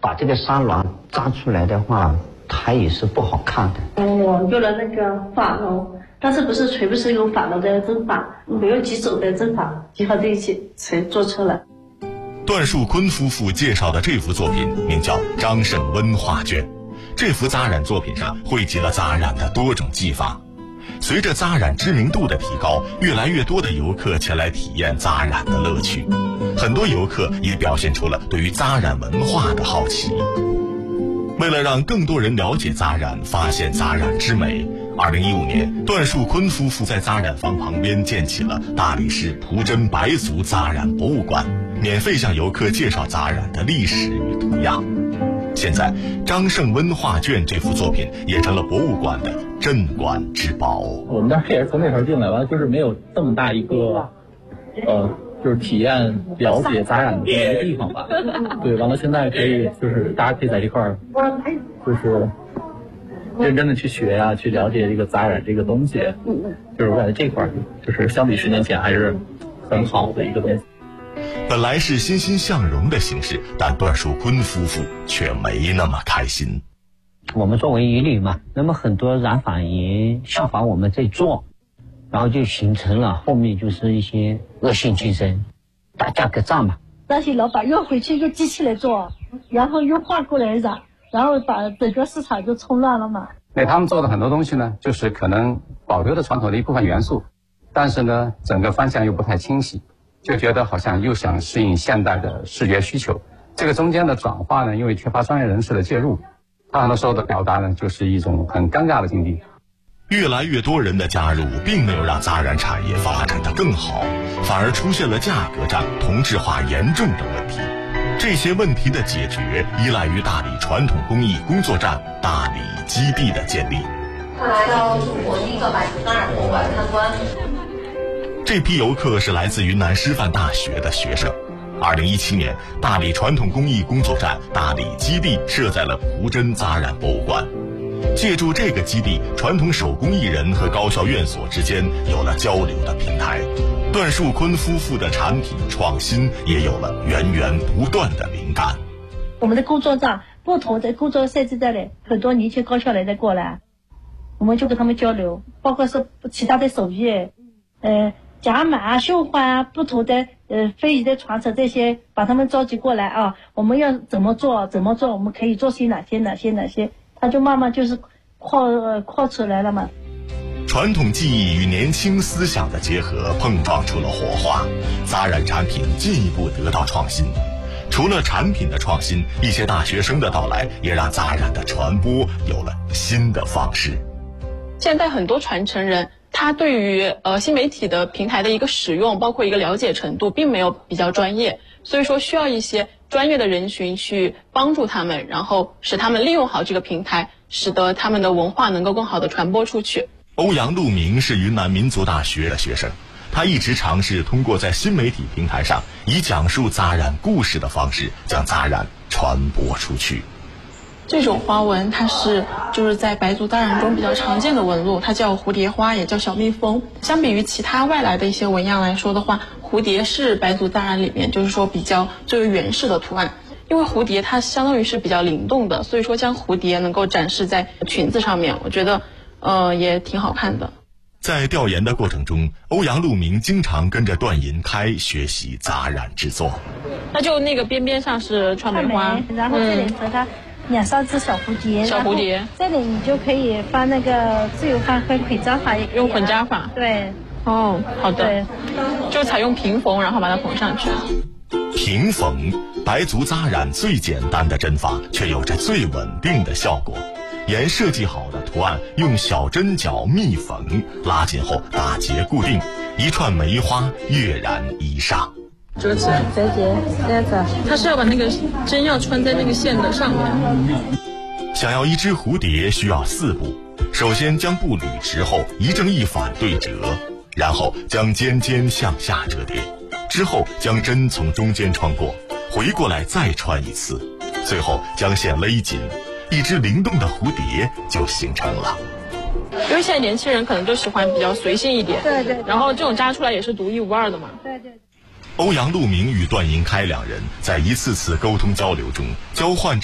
把这个纱纶扎出来的话，它也是不好看的。 我用了那个珐琅，但是全部是用珐琅的针法，没有几种的针法结合在一起才做出来。 段树坤夫妇介绍的这幅作品名叫《张胜温画卷》，这幅扎染作品上汇集了扎染的多种技法。随着扎染知名度的提高，越来越多的游客前来体验扎染的乐趣，很多游客也表现出了对于扎染文化的好奇。为了让更多人了解扎染，发现扎染之美，2015年，段树坤夫妇在扎染坊旁边建起了大理市蒲真白族扎染博物馆，免费向游客介绍扎染的历史与图样。现在，张胜温画卷这幅作品也成了博物馆的镇馆之宝。 我们当时也是从那头进来，完了就是没有这么大一个，就是体验了解扎染的这么一个地方吧。对，完了现在可以就是大家可以在这块儿，就是认真的去学呀，去了解这个扎染这个东西。就是我感觉这块儿就是相比10年前还是很好的一个东西。 本来是欣欣向荣的形式，但段树坤夫妇却没那么开心。 我们作为一旅嘛，那么很多染坊也效仿我们在做，然后就形成了后面就是一些恶性竞争，打价格战嘛。 那些老板又回去又机器来做，然后又换过来染，然后把整个市场就冲乱了嘛。 那他们做的很多东西呢，就是可能保留了传统的一部分元素，但是呢，整个方向又不太清晰。就觉得好像又想适应现代的视觉需求，这个中间的转化呢，因为缺乏专业人士的介入，他很多时候的表达呢，就是一种很尴尬的境地。 越来越多人的加入，并没有让扎染产业发展得更好，反而出现了价格战、同质化严重等问题。这些问题的解决，依赖于大理传统工艺工作站大理基地的建立。 来到中国第一个白族扎染博物馆参观。 这批游客是来自云南师范大学的学生。2017年，大理传统工艺工作站大理基地设在了蒲真扎染博物馆。借助这个基地，传统手工艺人和高校院所之间有了交流的平台。段树坤夫妇的产品创新也有了源源不断的灵感。 我们的工作站不同的工作设置在里，很多年轻高校来的过来，我们就跟他们交流，包括是其他的手艺，甲马绣花不同的非遗的传承，这些把他们召集过来啊，我们要怎么做，我们可以做些哪些，他就慢慢就是扩出来了嘛。 传统技艺与年轻思想的结合碰撞出了火花，扎染产品进一步得到创新。除了产品的创新，一些大学生的到来也让扎染的传播有了新的方式。 现在很多传承人，他对于新媒体的平台的一个使用，包括一个了解程度，并没有比较专业，所以说需要一些专业的人群去帮助他们，然后使他们利用好这个平台，使得他们的文化能够更好的传播出去。 欧阳路明是云南民族大学的学生，他一直尝试通过在新媒体平台上以讲述扎染故事的方式将扎染传播出去。 这种花纹它就是在白族扎染中比较常见的纹路，它叫蝴蝶花，也叫小蜜蜂。相比于其他外来的一些纹样来说的话，蝴蝶是白族扎染里面就是说比较最为原始的图案。因为蝴蝶它相当于是比较灵动的，所以说将蝴蝶能够展示在裙子上面，我觉得也挺好看的。 在调研的过程中，欧阳路明经常跟着段银开学习扎染制作。 那就那个边边上是川梅花， 然后这里和它2、3只小蝴蝶，这里你就可以放那个自由发和混扎法，也可以用混扎法。 对， 哦，好的，就采用平缝，然后把它缝上去。 平缝，白族扎染最简单的针法，却有着最稳定的效果。沿设计好的图案用小针脚密缝，拉紧后打结固定，一串梅花跃然衣裳。 折起来， 折结，这样子。 它是要把那个针要穿在那个线的上面。 想要一只蝴蝶需要4步，首先将布捋直后一正一反对折，然后将尖尖向下折叠，之后将针从中间穿过，回过来再穿一次，最后将线勒紧，一只灵动的蝴蝶就形成了。 因为现在年轻人可能就喜欢比较随性一点， 对， 然后这种扎出来也是独一无二的嘛。 对。 欧阳路明与段银开2人在一次次沟通交流中交换